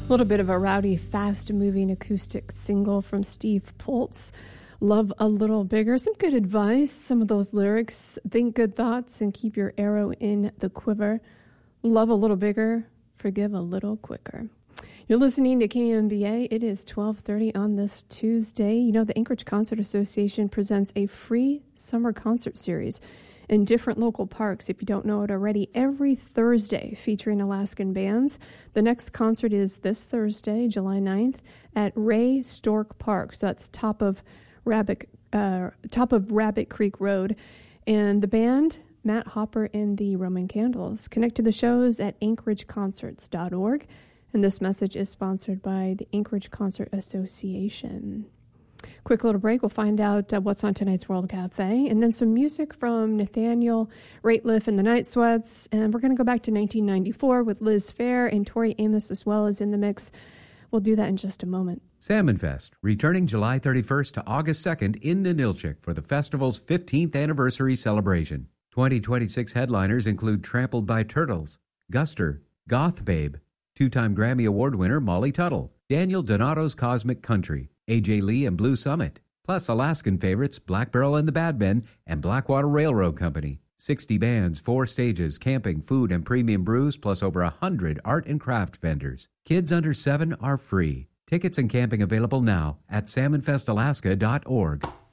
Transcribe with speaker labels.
Speaker 1: A little bit of a rowdy, fast-moving acoustic single from Steve Poltz. Love a little bigger. Some good advice. Some of those lyrics. Think good thoughts and keep your arrow in the quiver. Love a little bigger. Forgive a little quicker. You're listening to KMBA. It is 12:30 on this Tuesday. You know, the Anchorage Concert Association presents a free summer concert series in different local parks, if you don't know it already, every Thursday featuring Alaskan bands. The next concert is this Thursday, July 9th, at Ray Stork Park. So that's top of Rabbit Creek Road. And the band, Matt Hopper and the Roman Candles. Connect to the shows at anchorageconcerts.org. And this message is sponsored by the Anchorage Concert Association. Quick little break. We'll find out what's on tonight's World Cafe. And then some music from Nathaniel Rateliff and the Night Sweats. And we're going to go back to 1994 with Liz Phair and Tori Amos as well as in the mix. We'll do that in just a moment.
Speaker 2: Salmon Fest, returning July 31st to August 2nd in Ninilchik for the festival's 15th anniversary celebration. 2026 headliners include Trampled by Turtles, Guster, Goth Babe, two-time Grammy Award winner Molly Tuttle, Daniel Donato's Cosmic Country, AJ Lee and Blue Summit, plus Alaskan favorites Black Barrel and the Bad Men and Blackwater Railroad Company. 60 bands, 4 stages, camping, food, and premium brews, plus over 100 art and craft vendors. Kids under 7 are free. Tickets and camping available now at salmonfestalaska.org.